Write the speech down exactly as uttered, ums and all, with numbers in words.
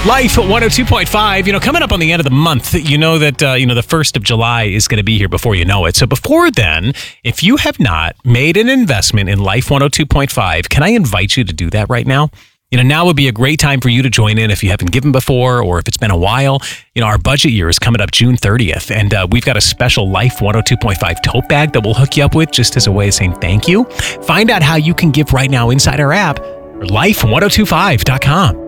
Life one oh two point five, you know, coming up on the end of the month, you know that, uh, you know, the first of July is going to be here before you know it. So before then, if you have not made an investment in Life one oh two point five, can I invite you to do that right now? You know, now would be a great time for you to join in if you haven't given before or if it's been a while. You know, our budget year is coming up June thirtieth, and uh, we've got a special Life one oh two point five tote bag that we'll hook you up with just as a way of saying thank you. Find out how you can give right now inside our app or life ten twenty-five dot com.